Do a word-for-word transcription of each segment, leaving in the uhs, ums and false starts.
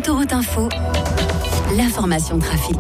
Autoroute Info, l'information trafic.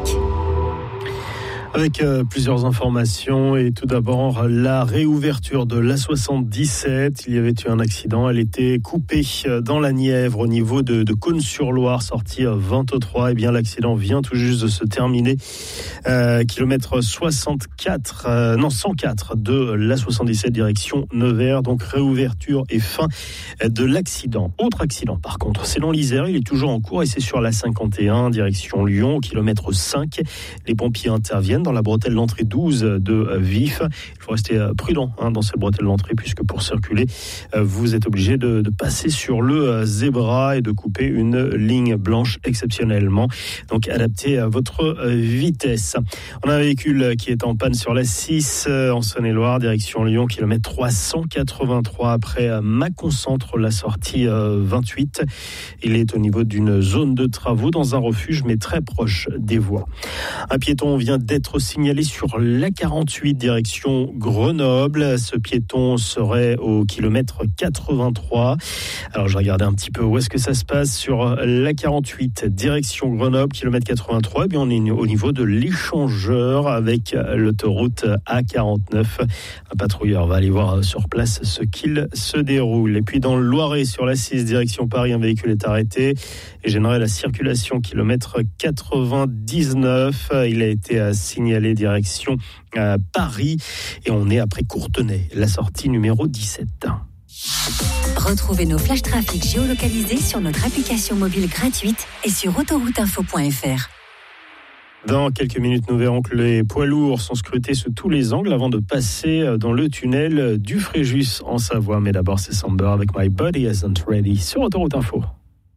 Avec euh, plusieurs informations et tout d'abord la réouverture de l'A soixante-dix-sept. Il y avait eu un accident, elle était coupée dans la Nièvre au niveau de, de Cosne-sur-Loire, sortie vingt-trois. Et bien l'accident vient tout juste de se terminer. Euh, kilomètre soixante-quatre, euh, non cent quatre de l'A soixante-dix-sept direction Nevers. Donc réouverture et fin de l'accident. Autre accident par contre, c'est dans l'Isère, il est toujours en cours et c'est sur l'A cinquante et un direction Lyon au kilomètre cinq. Les pompiers interviennent dans la bretelle d'entrée douze de Vif. Il faut rester prudent hein, dans cette bretelle d'entrée puisque pour circuler, vous êtes obligé de, de passer sur le zébra et de couper une ligne blanche exceptionnellement. Donc adaptez à votre vitesse. On a un véhicule qui est en panne sur la six en Saône-et-Loire, direction Lyon, kilomètre trois cent quatre-vingt-trois après Mâcon-Centre, la sortie vingt-huit. Il est au niveau d'une zone de travaux dans un refuge mais très proche des voies. Un piéton vient d'être signalé sur l'A quarante-huit direction Grenoble. Ce piéton serait au kilomètre quatre-vingt-trois. Alors je regardais un petit peu où est-ce que ça se passe sur l'A quarante-huit direction Grenoble, kilomètre quatre-vingt-trois. Eh bien on est au niveau de l'échangeur avec l'autoroute A quarante-neuf. Un patrouilleur va aller voir sur place ce qu'il se déroule. Et puis dans le Loiret sur l'A six direction Paris, un véhicule est arrêté et gênerait la circulation kilomètre quatre-vingt-dix-neuf. Il a été signalé direction euh, Paris et on est après Courtenay, la sortie numéro dix-sept. Retrouvez nos flash trafic géolocalisés sur notre application mobile gratuite et sur autoroute info point f r. Dans quelques minutes, nous verrons que les poids lourds sont scrutés sous tous les angles avant de passer dans le tunnel du Fréjus en Savoie. Mais d'abord, c'est Samber avec My Body Isn't Ready sur Autoroute Info.